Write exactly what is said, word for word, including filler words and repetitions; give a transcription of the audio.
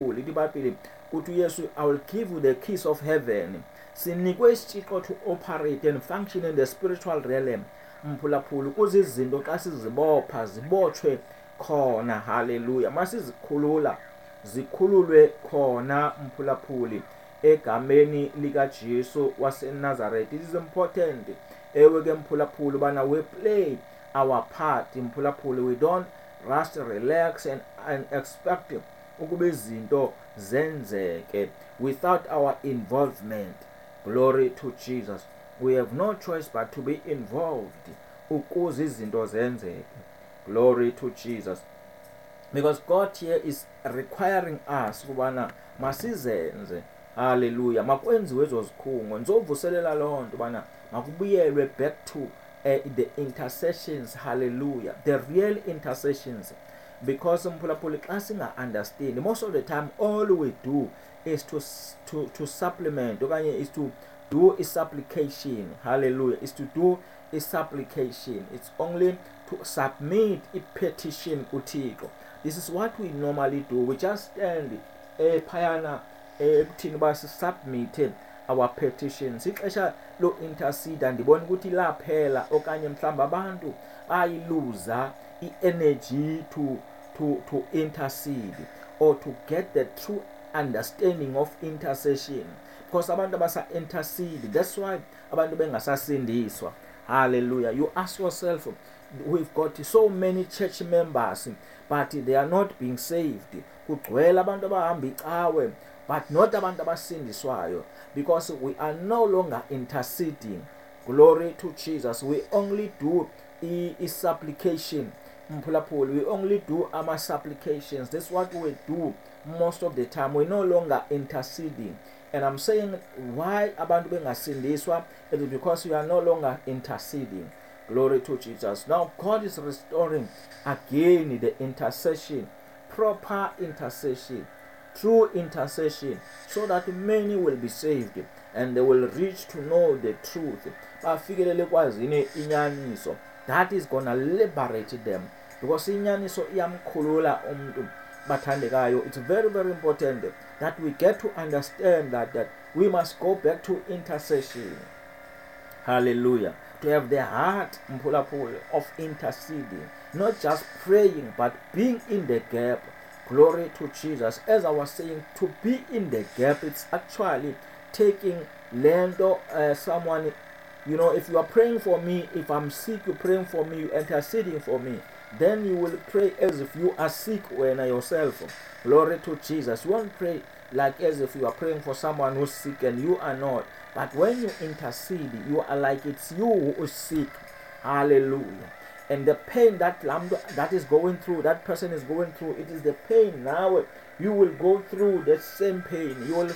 lithi iBhayibheli uthi uYesu, I will give you the keys of heaven. Sinikwe isitshixo to operate and function in the spiritual realm mphulaphula, ukuze izinto xa sizibopha zibotshwe khona. Hallelujah. Masizikhulula zikhululwe khona mphulaphuli egameni likaJesu waseNazaretha. It is important ewe ke mphulaphuli ubana we play our part mphulaphuli. We don't rest, relax and, and expect ukuba izinto zenzeke without our involvement. Glory to Jesus. We have no choice but to be involved ukuze izinto zenzeke. Glory to Jesus. Because God here is requiring us kubana masizenze. Hallelujah. Makwenziwe ezo zikhungo. Ngizovuselela loo nto bana makubuyelwe back to uh, the intercessions. Hallelujah. The real intercessions. Because mphulaphuli xa singa understand, most of the time all we do is to to to supplement okanye is to do a supplication. Hallelujah. Is to do a supplication. It's only to submit a petition kuThixo. This is what we normally do. We just stand eh phayana ekuthini basi submit our petitions. Ixesha lo intercede ndibona ukuthi laphela okanye mhlamba abantu ayiluza i-energy to to to intercede or to get the true understanding of intercession, because abantu abasa intercede, that's why abantu bengasasindiswa. Hallelujah. You ask yourself, we've got so many church members but they are not being saved. Kugcwele abantu abahamba icawe but not abantu abasindiswayo, because we are no longer interceding. Glory to Jesus. We only do a, a supplication. We only do our supplications. That's what we do most of the time. We're no longer interceding. And I'm saying why abantu bengasindiswa, it is because you are no longer interceding. Glory to Jesus. Now God is restoring again the intercession, proper intercession, true intercession, so that many will be saved and they will reach to know the truth. That is gonna liberate them, because inyaniso iyamkhulula umuntu bathandekayo. It's very very important that we get to understand that that we must go back to intercession. Hallelujah. To have the heart of interceding, not just praying but being in the gap. Glory to Jesus. As I was saying, to be in the gap, it's actually taking land or uh, someone. You know, if you are praying for me, if I'm sick, you're praying for me, you're interceding for me, then you will pray as if you are sick when yourself. Glory to Jesus. You won't pray like as if you are praying for someone who's sick and you are not. But when you intercede, you are like it's you who is sick. Hallelujah. And the pain that that is going through, that person is going through, it is the pain now. You will go through the same pain. You will